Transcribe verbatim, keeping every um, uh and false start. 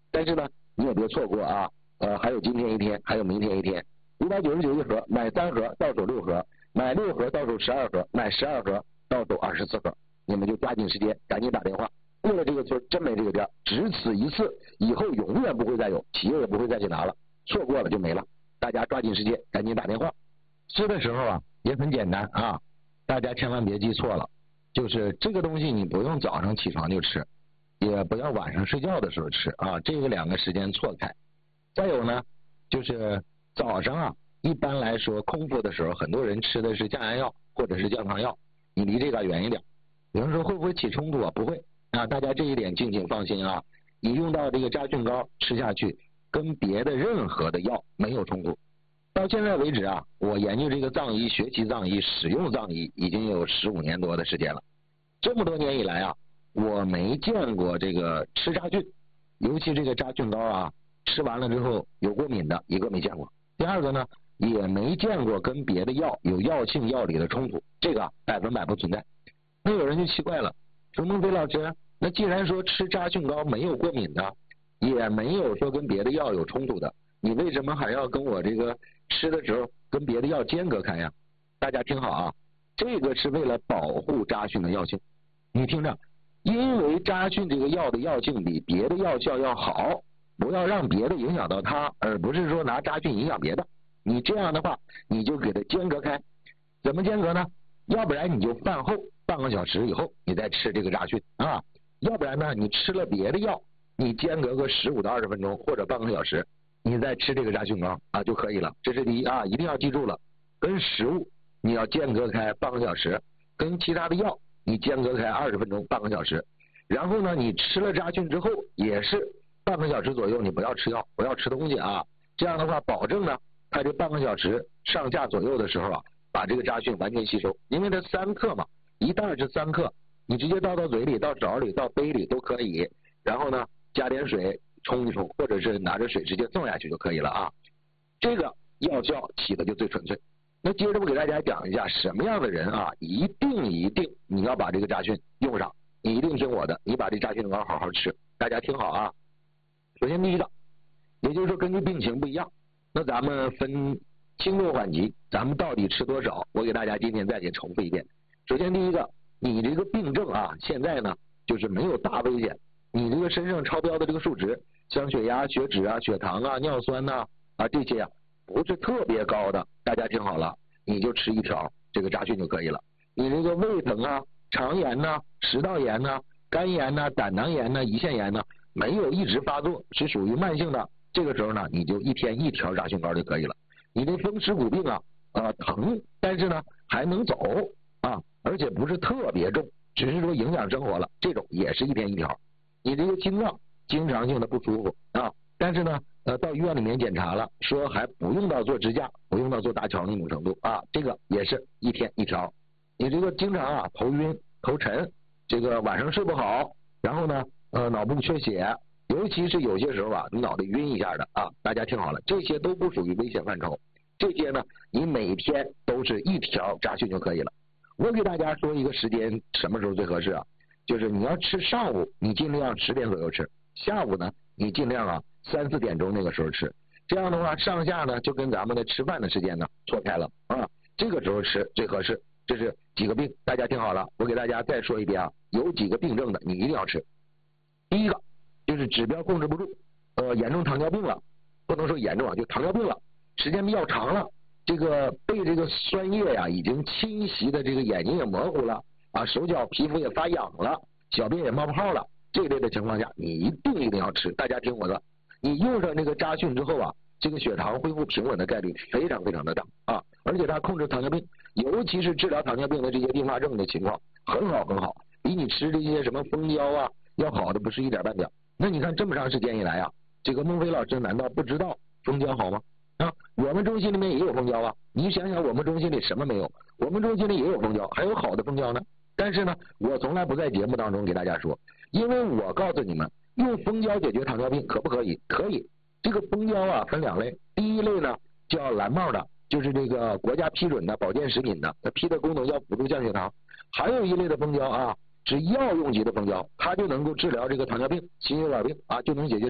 但是呢，你也别错过啊，呃，还有今天一天，还有明天一天，五百九十九一盒，买三盒到手六盒，买六盒到手十二盒，买十二盒到手二十四盒，你们就抓紧时间，赶紧打电话。过了这个村真没这个店，只此一次，以后永远不会再有，企业也不会再去拿了，错过了就没了。大家抓紧时间，赶紧打电话。吃的时候啊，也很简单啊，大家千万别记错了，就是这个东西你不用早上起床就吃，也不要晚上睡觉的时候吃啊，这个两个时间错开。再有呢，就是早上啊，一般来说空腹的时候，很多人吃的是降压药或者是降糖药，你离这个远一点。有人说会不会起冲突啊？不会啊，大家这一点敬请放心啊。你用到这个扎菌膏吃下去，跟别的任何的药没有冲突。到现在为止啊，我研究这个藏医、学习藏医、使用藏医已经有十五年多的时间了。这么多年以来啊，我没见过这个吃扎菌，尤其这个扎菌膏啊，吃完了之后有过敏的，一个没见过。第二个呢，也没见过跟别的药有药性药理的冲突，这个啊百分百不存在。那有人就奇怪了，说孟非老师，那既然说吃扎菌膏没有过敏的，也没有说跟别的药有冲突的，你为什么还要跟我这个吃的时候跟别的药间隔开呀？大家听好啊，这个是为了保护扎菌的药性。你听着，因为扎菌这个药的药性比别的药效要好，不要让别的影响到它，而不是说拿扎菌影响别的。你这样的话，你就给它间隔开。怎么间隔呢？要不然你就饭后半个小时以后你再吃这个扎菌啊，要不然呢你吃了别的药，你间隔个十五到二十分钟或者半个小时，你再吃这个扎菌膏啊就可以了。这是第一啊，一定要记住了，跟食物你要间隔开半个小时，跟其他的药你间隔开二十分钟半个小时。然后呢，你吃了扎菌之后也是半个小时左右，你不要吃药，不要吃东西啊。这样的话，保证呢，它这半个小时上下左右的时候啊，把这个扎菌完全吸收。因为它三克嘛，一袋是三克，你直接倒到嘴里、到勺里、到杯里都可以。然后呢，加点水冲一冲，或者是拿着水直接送下去就可以了啊。这个药效起的就最纯粹。那接着我给大家讲一下什么样的人啊，一定一定你要把这个扎菌用上，你一定听我的，你把这扎菌膏好好吃。大家听好啊。首先第一个，也就是说根据病情不一样，那咱们分轻重缓急，咱们到底吃多少？我给大家今天再给重复一遍。首先第一个，你这个病症啊，现在呢就是没有大危险，你这个身上超标的这个数值，像血压、血脂啊、血糖啊、尿酸呐 啊, 啊这些啊不是特别高的，大家听好了，你就吃一条这个扎菌就可以了。你这个胃疼啊、肠炎呐、啊、食道炎呐、啊、肝炎呐、啊、胆囊炎呐、啊、胰腺炎呐、啊，没有一直发作，是属于慢性的，这个时候呢，你就一天一条扎菌膏就可以了。你这风湿骨病啊，呃疼，但是呢还能走啊，而且不是特别重，只是说影响生活了，这种也是一天一条。你这个心脏经常性的不舒服啊，但是呢，呃，到医院里面检查了，说还不用到做支架，不用到做搭桥那种程度啊，这个也是一天一条。你这个经常啊头晕头沉，这个晚上睡不好，然后呢，呃，脑部缺血，尤其是有些时候啊，你脑袋晕一下的啊，大家听好了，这些都不属于危险范畴。这些呢，你每天都是一条扎菌就可以了。我给大家说一个时间，什么时候最合适啊？就是你要吃上午，你尽量十点左右吃；下午呢，你尽量啊三四点钟那个时候吃。这样的话，上下呢就跟咱们的吃饭的时间呢错开了啊。这个时候吃最合适。这是几个病，大家听好了，我给大家再说一遍啊，有几个病症的你一定要吃。第一个就是指标控制不住，呃，严重糖尿病了，不能说严重啊，就糖尿病了，时间比较长了，这个被这个酸液呀已经侵袭的这个眼睛也模糊了啊，手脚皮肤也发痒了，小便也冒泡了，这类的情况下，你一定一定要吃。大家听我的，你用上这个扎菌之后啊，这个血糖恢复平稳的概率非常非常的大啊，而且它控制糖尿病，尤其是治疗糖尿病的这些并发症的情况很好很好，比你吃这些什么蜂胶啊要好的不是一点半点。那你看这么长时间以来啊，这个孟非老师难道不知道蜂胶好吗？啊，我们中心里面也有蜂胶啊，你想想我们中心里什么没有？我们中心里也有蜂胶，还有好的蜂胶呢。但是呢，我从来不在节目当中给大家说，因为我告诉你们，用蜂胶解决糖尿病可不可以？可以。这个蜂胶啊分两类，第一类呢叫蓝帽的，就是这个国家批准的保健食品的，它批的功能要辅助降血糖。还有一类的蜂胶啊，是药用级的蜂胶，它就能够治疗这个糖尿病、心血管病啊，就能解决